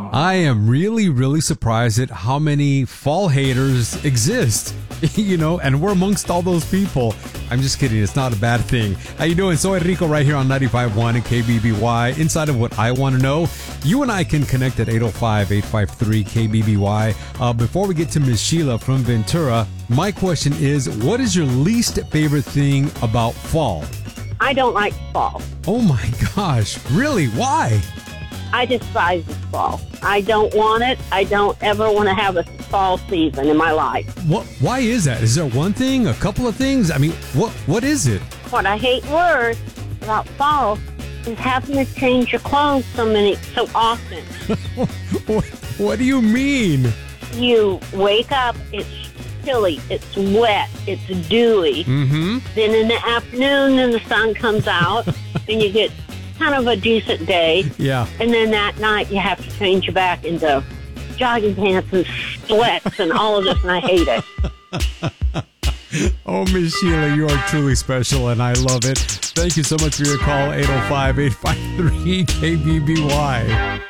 I am really, really surprised at how many fall haters exist, and we're amongst all those people. I'm just kidding. It's not a bad thing. How you doing? Soy Rico right here on 95.1 and KBBY. Inside of What I Want to Know, you and I can connect at 805-853-KBBY. Before we get to Ms. Sheila from Ventura, my question is, what is your least favorite thing about fall? I don't like fall. Oh my gosh. Really? Why? I despise the fall. I don't want it. I don't ever want to have a fall season in my life. Why is that? Is there one thing? A couple of things? I mean, what is it? What I hate worse about fall is having to change your clothes so often. What do you mean? You wake up, it's chilly, it's wet, it's dewy. Mm-hmm. Then in the afternoon, then the sun comes out, and you get kind of a decent day. Yeah. And then that night, you have to change you back into jogging pants and sweats and all of this, and I hate it. Oh, Ms. Sheila, you are truly special, and I love it. Thank you so much for your call, 805-853-KBBY.